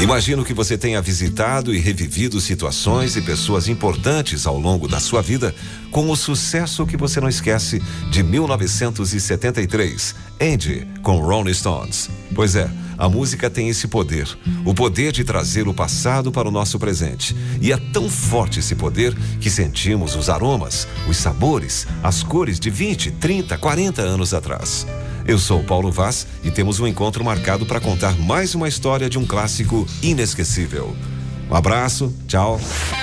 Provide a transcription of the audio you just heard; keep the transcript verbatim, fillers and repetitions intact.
Imagino que você tenha visitado e revivido situações e pessoas importantes ao longo da sua vida com o sucesso que você não esquece de mil novecentos e setenta e três, Andy, com Rolling Stones. Pois é, a música tem esse poder, o poder de trazer o passado para o nosso presente. E é tão forte esse poder que sentimos os aromas, os sabores, as cores de vinte, trinta, quarenta anos atrás. Eu sou o Paulo Vaz e temos um encontro marcado para contar mais uma história de um clássico inesquecível. Um abraço, tchau.